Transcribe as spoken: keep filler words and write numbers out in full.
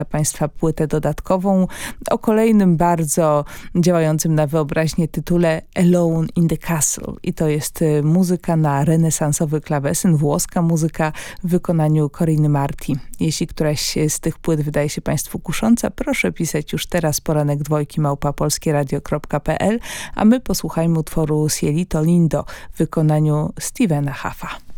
Państwa płytę dodatkową o kolejnym bardzo działającym na wyobraźnię tytule Alone in the Castle. I to jest muzyka na renesansowy klawesyn, włoska muzyka w wykonaniu Coriny Marti. Jeśli któraś z tych płyt wydaje się Państwu kusząca, proszę pisać już teraz poranek dwojki małpa polskieradio kropka p l, a my posłuchajmy utworu Cielito Lindo w wykonaniu Stevena Huffa.